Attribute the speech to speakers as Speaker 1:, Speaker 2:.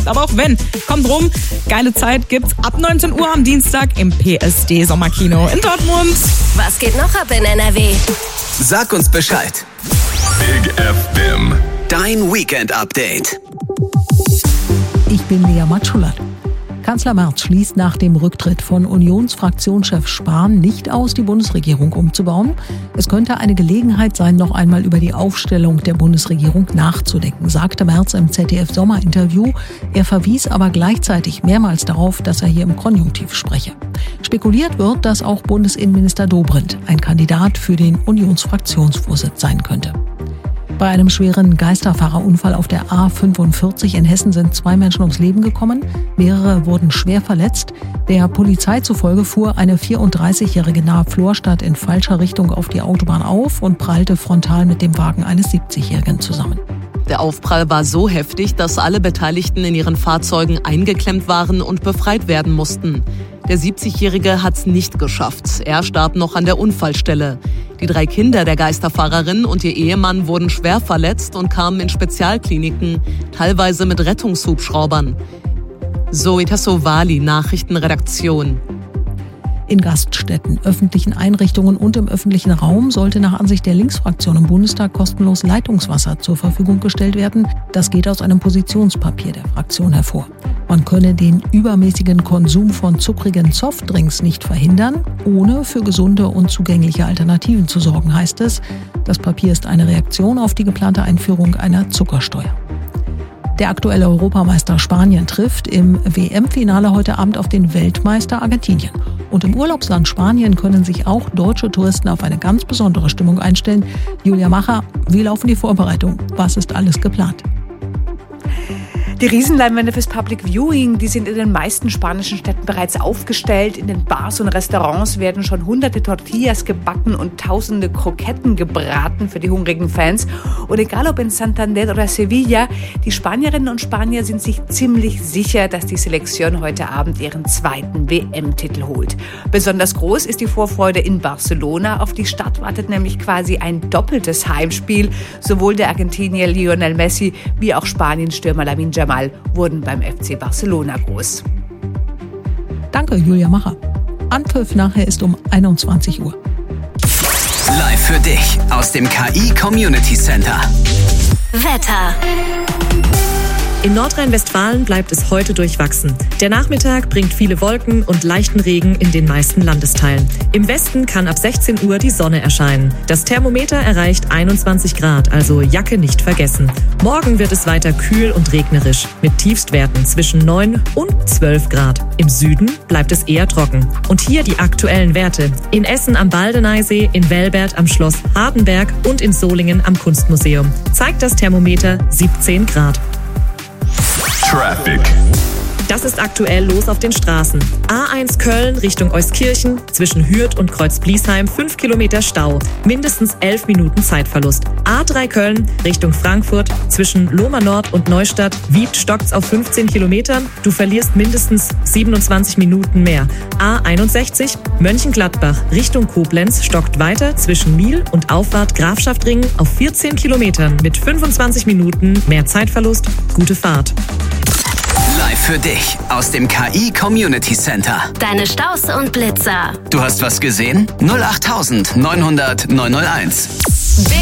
Speaker 1: Aber auch wenn, kommt rum, geile Zeit gibt's ab 19 Uhr am Dienstag im PSD Sommerkino in Dortmund.
Speaker 2: Was geht noch ab in NRW?
Speaker 3: Sag uns Bescheid.
Speaker 4: Big FM.
Speaker 3: Dein Weekend-Update.
Speaker 5: Ich bin Lea Matschulat. Kanzler Merz schließt nach dem Rücktritt von Unionsfraktionschef Spahn nicht aus, die Bundesregierung umzubauen. Es könnte eine Gelegenheit sein, noch einmal über die Aufstellung der Bundesregierung nachzudenken, sagte Merz im ZDF-Sommerinterview. Er verwies aber gleichzeitig mehrmals darauf, dass er hier im Konjunktiv spreche. Spekuliert wird, dass auch Bundesinnenminister Dobrindt ein Kandidat für den Unionsfraktionsvorsitz sein könnte. Bei einem schweren Geisterfahrerunfall auf der A45 in Hessen sind 2 Menschen ums Leben gekommen. Mehrere wurden schwer verletzt. Der Polizei zufolge fuhr eine 34-Jährige nahe Florstadt in falscher Richtung auf die Autobahn auf und prallte frontal mit dem Wagen eines 70-Jährigen zusammen.
Speaker 6: Der Aufprall war so heftig, dass alle Beteiligten in ihren Fahrzeugen eingeklemmt waren und befreit werden mussten. Der 70-Jährige hat's nicht geschafft. Er starb noch an der Unfallstelle. Die 3 Kinder der Geisterfahrerin und ihr Ehemann wurden schwer verletzt und kamen in Spezialkliniken, teilweise mit Rettungshubschraubern. Zoe Tassovali, Nachrichtenredaktion.
Speaker 5: In Gaststätten, öffentlichen Einrichtungen und im öffentlichen Raum sollte nach Ansicht der Linksfraktion im Bundestag kostenlos Leitungswasser zur Verfügung gestellt werden. Das geht aus einem Positionspapier der Fraktion hervor. Man könne den übermäßigen Konsum von zuckrigen Softdrinks nicht verhindern, ohne für gesunde und zugängliche Alternativen zu sorgen, heißt es. Das Papier ist eine Reaktion auf die geplante Einführung einer Zuckersteuer. Der aktuelle Europameister Spanien trifft im WM-Finale heute Abend auf den Weltmeister Argentinien. Und im Urlaubsland Spanien können sich auch deutsche Touristen auf eine ganz besondere Stimmung einstellen. Julia Macher, wie laufen die Vorbereitungen? Was ist alles geplant?
Speaker 7: Die Riesenleinwände fürs Public Viewing, die sind in den meisten spanischen Städten bereits aufgestellt. In den Bars und Restaurants werden schon hunderte Tortillas gebacken und tausende Kroketten gebraten für die hungrigen Fans. Und egal ob in Santander oder Sevilla, die Spanierinnen und Spanier sind sich ziemlich sicher, dass die Selektion heute Abend ihren 2. WM-Titel holt. Besonders groß ist die Vorfreude in Barcelona. Auf die Stadt wartet nämlich quasi ein doppeltes Heimspiel. Sowohl der Argentinier Lionel Messi wie auch Spaniens-Stürmer Lamine Yamal wurden beim FC Barcelona groß.
Speaker 5: Danke, Julia Macher. Anpfiff nachher ist um 21 Uhr.
Speaker 3: Live für dich aus dem KI Community Center.
Speaker 2: Wetter.
Speaker 8: In Nordrhein-Westfalen bleibt es heute durchwachsen. Der Nachmittag bringt viele Wolken und leichten Regen in den meisten Landesteilen. Im Westen kann ab 16 Uhr die Sonne erscheinen. Das Thermometer erreicht 21 Grad, also Jacke nicht vergessen. Morgen wird es weiter kühl und regnerisch, mit Tiefstwerten zwischen 9 und 12 Grad. Im Süden bleibt es eher trocken. Und hier die aktuellen Werte. In Essen am Baldeneysee, in Welbert am Schloss Hardenberg und in Solingen am Kunstmuseum zeigt das Thermometer 17 Grad.
Speaker 4: Traffic.
Speaker 8: Das ist aktuell los auf den Straßen. A1 Köln Richtung Euskirchen, zwischen Hürth und Kreuz-Bliesheim 5 Kilometer Stau, mindestens 11 Minuten Zeitverlust. A3 Köln Richtung Frankfurt, zwischen Lohmer Nord und Neustadt, Wied stockt's auf 15 Kilometern, du verlierst mindestens 27 Minuten mehr. A61 Mönchengladbach Richtung Koblenz stockt weiter zwischen Miel und Auffahrt Grafschaftringen auf 14 Kilometern mit 25 Minuten mehr Zeitverlust. Gute Fahrt.
Speaker 3: Live für dich aus dem KI Community Center.
Speaker 2: Deine Staus und Blitzer.
Speaker 3: Du hast was gesehen? 08900 901.